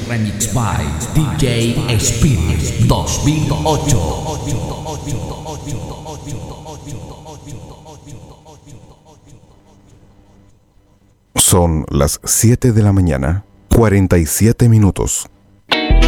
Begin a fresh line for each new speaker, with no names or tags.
Remix by DJ Spirit 2008.
Son las 7 de la mañana, 47 minutos.